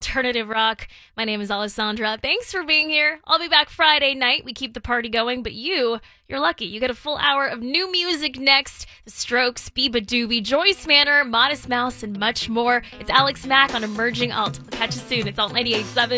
alternative rock. My name is Alessandra. Thanks for being here. I'll be back Friday night. We keep the party going, but you're lucky. You get a full hour of new music next. The Strokes, Biba Doobie, Joyce Manor, Modest Mouse, and much more. It's Alex Mack on Emerging Alt. I'll catch you soon. It's Alt 98.7.